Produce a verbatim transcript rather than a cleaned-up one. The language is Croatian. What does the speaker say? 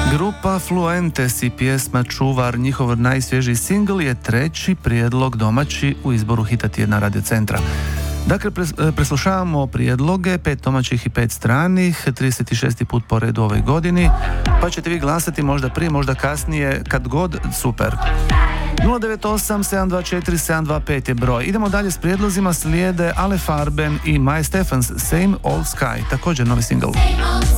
Grupa Fluentes i pjesma Čuvar, njihov najsvježiji singl, je treći prijedlog domaći u izboru hita tjedna Radio Centra. Dakle, preslušavamo prijedloge, pet domaćih i pet stranih, trideset šesti put po redu ove godini, pa ćete vi glasati možda prije, možda kasnije, kad god, super. nula devet osam sedam dva četiri sedam dva pet je broj. Idemo dalje s prijedlozima, slijede Ale Farben i Maja Stefans, Same Old Sky, također novi singl.